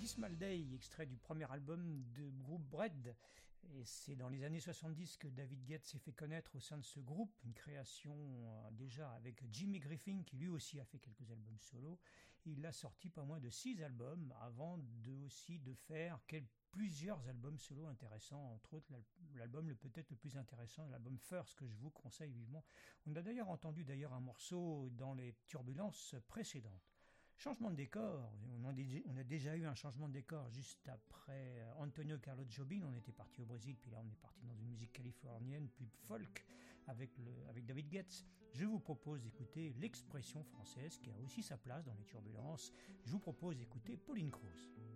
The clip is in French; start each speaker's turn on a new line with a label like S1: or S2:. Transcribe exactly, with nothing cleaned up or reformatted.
S1: Dismal Day, extrait du premier album de groupe Bread. Et c'est dans les années soixante-dix que David Guetta s'est fait connaître au sein de ce groupe, une création euh, déjà avec Jimmy Griffin qui lui aussi a fait quelques albums solo. Il a sorti pas moins de six albums avant de aussi de faire quelques plusieurs albums solo intéressants, entre autres l'album le peut-être le plus intéressant, l'album First que je vous conseille vivement. On a d'ailleurs entendu d'ailleurs un morceau dans les turbulences précédentes. Changement de décor, on a déjà eu un changement de décor juste après Antonio Carlos Jobim, on était parti au Brésil, puis là on est parti dans une musique californienne, puis folk avec, le, avec David Guetta. Je vous propose d'écouter l'expression française qui a aussi sa place dans les turbulences, je vous propose d'écouter Pauline Croze.